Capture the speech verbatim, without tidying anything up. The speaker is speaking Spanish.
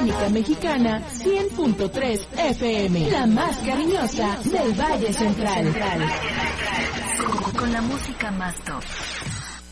República Mexicana, cien punto tres F M, la más cariñosa del Valle Central. Con la música más top.